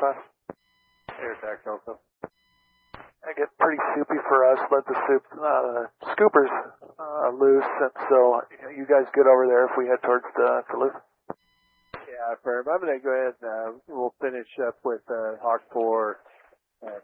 Alpha. Air Attack Alpha. I get pretty soupy for us. Let the scoopers loose, and so you guys get over there if we head towards Duluth. Yeah, Ferb. I'm going to go ahead and we'll finish up with Hawk 4